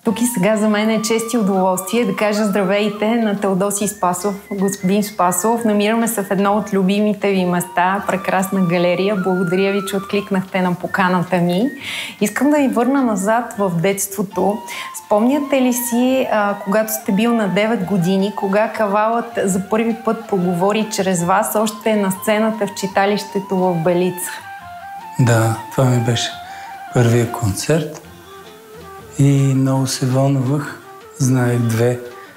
Тук и сега за мен е чест и удоволствие да кажа здравейте на Теодосий Спасов. Господин Спасов, намираме се в едно от любимите ви места, прекрасна галерия. Благодаря ви, че откликнахте на поканата ми. Искам да ви върна назад в детството. Спомняте ли си, когато сте бил на 9 години, кога Кавалът за първи път проговори чрез вас още на сцената в читалището в Белица? Да, това ми беше първият концерт. И много се вълнувах. Знаех 2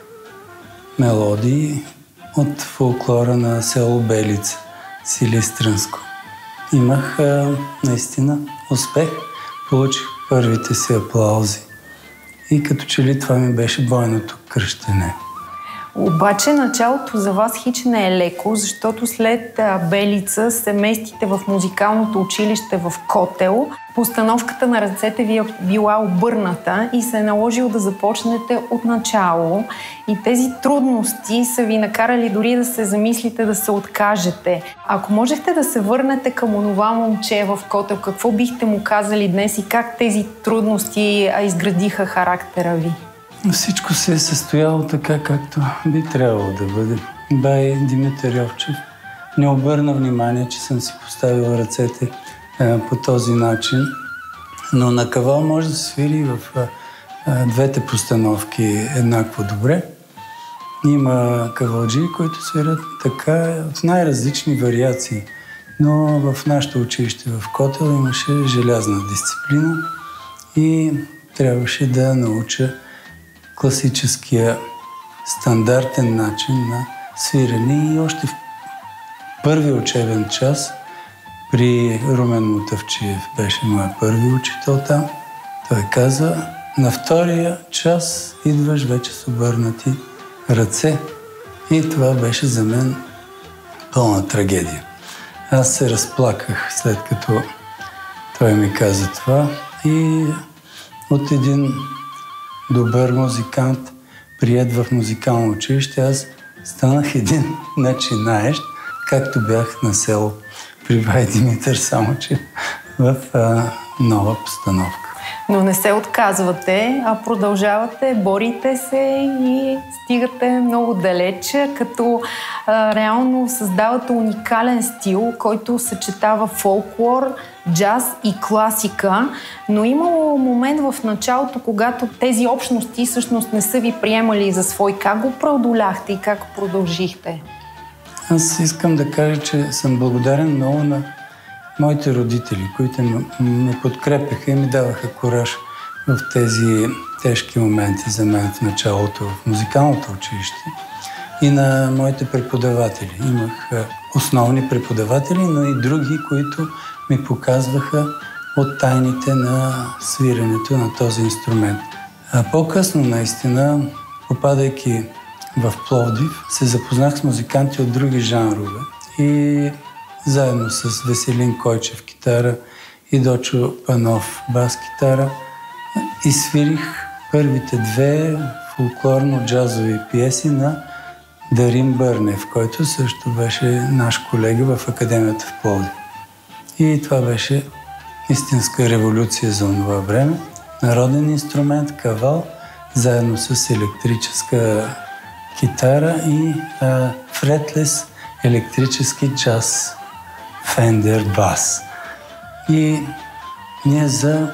мелодии от фолклора на село Белица, Силистранско. Имах наистина успех. Получих първите си аплаузи. И като че ли това ми беше бойното кръщене. Обаче началото за вас хич не е леко, защото след Белица се местите в музикалното училище в Котел. Постановката на ръцете ви е била обърната и се е наложило да започнете от начало. И тези трудности са ви накарали дори да се замислите да се откажете. Ако можехте да се върнете към онова момче в Котел, какво бихте му казали днес и как тези трудности изградиха характера ви? Всичко се е състояло така, както би трябвало да бъде. Бай Димитър Йовчев не обърна внимание, че съм си поставил ръцете по този начин, но на Кавал може да се свири в 2 постановки еднакво добре. Има кавалджии, които свирят така в най-различни вариации, но в нашето училище в Котел имаше желязна дисциплина и трябваше да науча класическия стандартен начин на свирене. И още в първия учебен час при Румен Мутавчиев беше моя първи учител там. Той каза: на втория час идваш вече с обърнати ръце. И това беше за мен пълна трагедия. Аз се разплаках след като той ми каза това и от един добър музикант, приет в музикално училище, аз станах един начинаещ, както бях на село при бай Димитър, само че в нова постановка. Но не се отказвате, а продължавате, борите се и стигате много далеч, като реално създавате уникален стил, който съчетава фолклор, джаз и класика, но имало момент в началото, когато тези общности всъщност не са ви приемали за свой. Как го преодоляхте и как продължихте? Аз искам да кажа, че съм благодарен много на моите родители, които ме подкрепяха и ми даваха кураж в тези тежки моменти за мен в началото в музикалното училище, и на моите преподаватели. Имах основни преподаватели, но и други, които ми показваха от тайните на свиренето на този инструмент. А по-късно, наистина, попадайки в Пловдив, се запознах с музиканти от други жанрове и заедно с Веселин Койчев китара и Дочо Панов бас-китара изсвирих първите 2 фолклорно-джазови пиеси на Дарин Бърнев, който също беше наш колега в Академията в Пловдив. И това беше истинска революция за това време. Народен инструмент, кавал, заедно с електрическа китара и фретлес електрически джаз Фендер бас. И ние за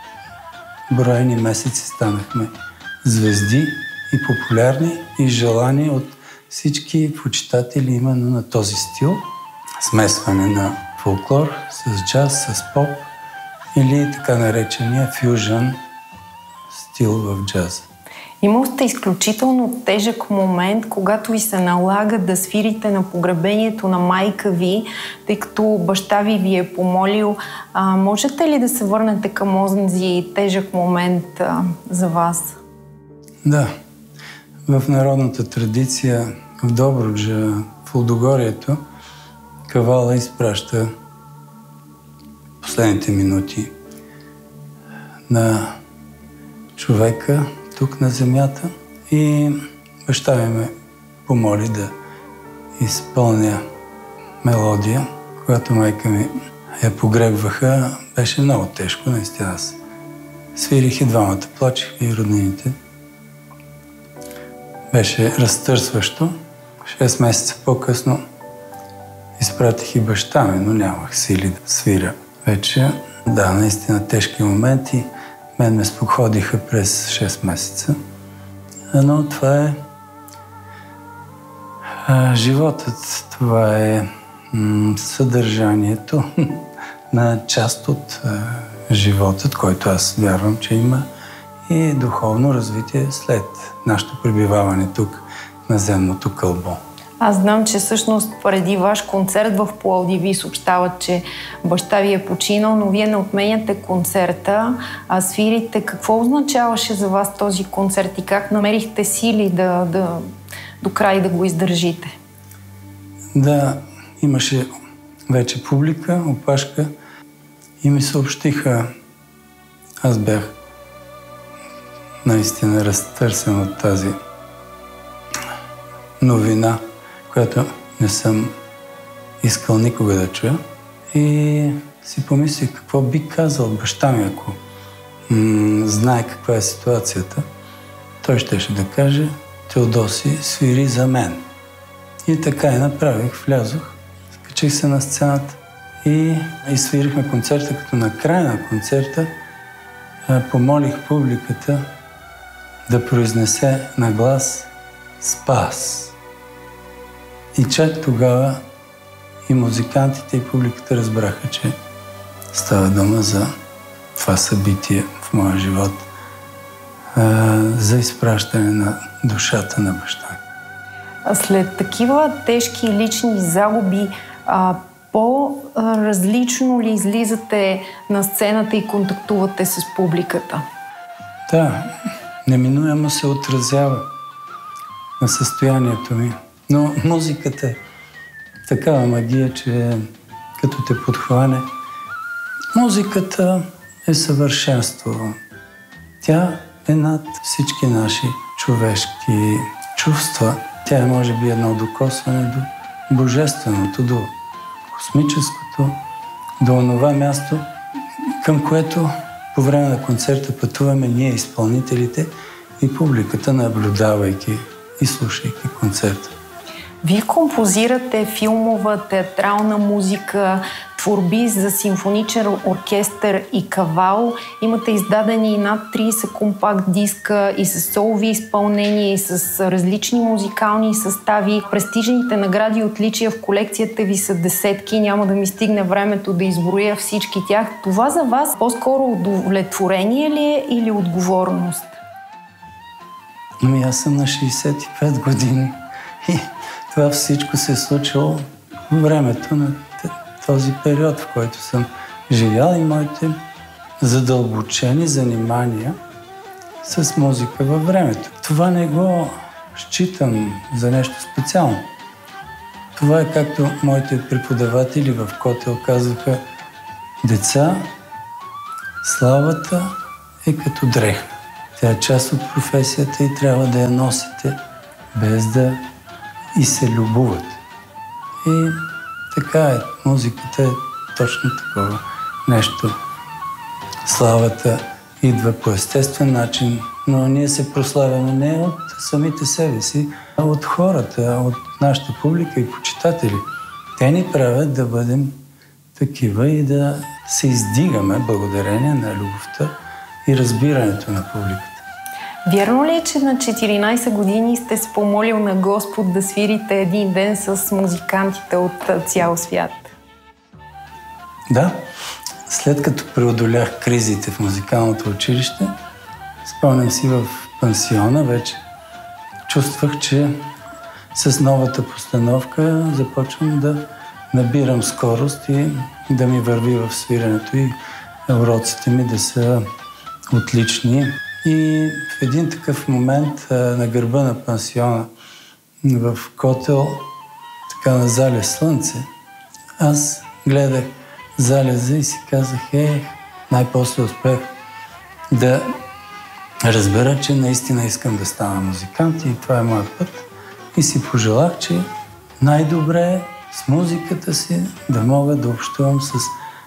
броени месеци станахме звезди и популярни и желани от всички почитатели именно на този стил. Смесване на фолклор с джаз, с поп или така наречения фюжън стил в джаза. Имал сте изключително тежък момент, когато ви се налага да свирите на погребението на майка ви, тъй като баща ви е помолил. Можете ли да се върнете към онзи тежък момент за вас? Да. В народната традиция в Добруджа, в Лудогорието, кавала изпраща последните минути на човека тук на земята и баща ми ме помоли да изпълня мелодия. Когато майка ми я погребваха, беше много тежко, наистина аз Свирих и двамата, плачих и роднините. Беше разтърсващо. 6 месеца по-късно изпратих и баща ми, но нямах сили да свиря вече. Да, наистина тежки моменти. Мен ме споходиха през 6 месеца. Но това е животът. Това е съдържанието на част от животът, който аз вярвам, че има и духовно развитие след нашето пребиваване тук на земното кълбо. Аз знам, че всъщност преди ваш концерт в Пловдив ви съобщават, че баща ви е починал, но вие не отменяте концерта, а свирите. Какво означаваше за вас този концерт и как намерихте сили до край да го издържите? Да, имаше вече публика, опашка и ми съобщиха. Аз бях наистина разтърсен от тази новина, която не съм искал никога да чуя. И си помислих какво би казал баща ми, ако знае каква е ситуацията. Той щеше да каже: Теодоси, свири за мен. И така и направих, влязох, качих се на сцената и свирихме концерта, като на края на концерта помолих публиката да произнесе на глас Спас. И чак тогава и музикантите, и публиката разбраха, че става дума за това събитие в моя живот, за изпращане на душата на баща. След такива тежки лични загуби, по-различно ли излизате на сцената и контактувате с публиката? Да, неминуемо се отразява на състоянието ми. Но музиката е такава магия, че като те подхване, музиката е съвършенство. Тя е над всички наши човешки чувства. Тя е, може би, едно докосване до божественото, до космическото, до онова място, към което по време на концерта пътуваме ние, изпълнителите, и публиката, наблюдавайки и слушайки концерта. Вие композирате филмова, театрална музика, творби за симфоничен оркестър и кавал. Имате издадени над 30 компакт диска и с солови изпълнения, и с различни музикални състави. Престижните награди и отличия в колекцията ви са десетки. Няма да ми стигне времето да изброя всички тях. Това за вас по-скоро удовлетворение ли е или отговорност? Аз съм на 65 години и това всичко се е случило в времето на този период, в който съм живял, и моите задълбочени занимания с музика във времето. Това не го считам за нещо специално. Това е както моите преподаватели в Котел казаха: деца, славата е като дреха. Тя е част от професията и трябва да я носите, без да и се любуват. И така е. Музиката е точно такова нещо. Славата идва по естествен начин, но ние се прославяме не от самите себе си, а от хората, от нашата публика и почитатели. Те ни правят да бъдем такива и да се издигаме благодарение на любовта и разбирането на публиката. Вярно ли е, че на 14 години сте се помолил на Господ да свирите един ден с музикантите от цял свят? Да. След като преодолях кризите в музикалното училище, спомням си в пансиона вече, чувствах, че с новата постановка започвам да набирам скорост и да ми върви в свиренето и уроците ми да са отлични. И в един такъв момент на гърба на пансиона в Котел, така на залез слънце, аз гледах залеза и си казах: най-после успех да разбера, че наистина искам да стана музикант и това е моят път. И си пожелах, че най-добре е с музиката си да мога да общувам с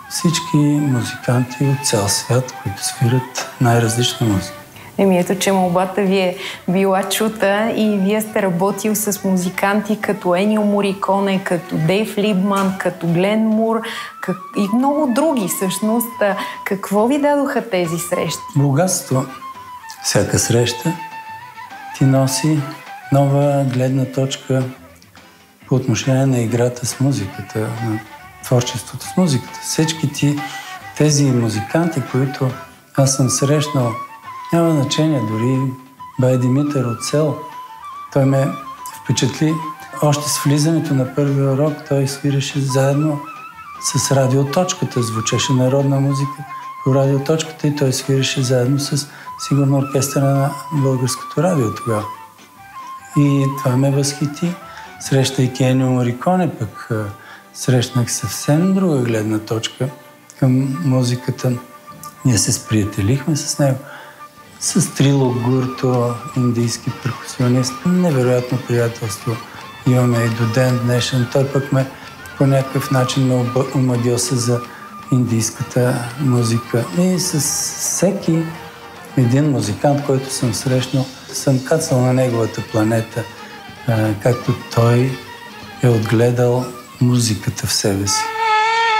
всички музиканти от цял свят, които свират най-различна музика. Ето, че молбата ви е била чута и вие сте работил с музиканти като Енио Мориконе, като Дейв Либман, като Глен Мур и много други всъщност. Какво ви дадоха тези срещи? Богатство. Всяка среща ти носи нова гледна точка по отношение на играта с музиката, на творчеството с музиката. Всички тези музиканти, които аз съм срещнал, няма значение, дори бай Димитър от Сел, той ме впечатли. Още с влизането на първия урок той свиреше заедно с радиоточката, звучеше народна музика по радиоточката и той свиреше заедно с сигурно оркестъра на Българското радио тогава. И това ме възхити. Срещайки Енио Мориконе, пък срещнах съвсем друга гледна точка към музиката. Ние се сприятелихме с него. С Трило Гурто, индийски перкусионист. Невероятно приятелство имаме и до ден днешен. Той пък ме по някакъв начин ме омагил се за индийската музика. И с всеки един музикант, който съм срещнал, съм кацал на неговата планета, както той е отгледал музиката в себе си.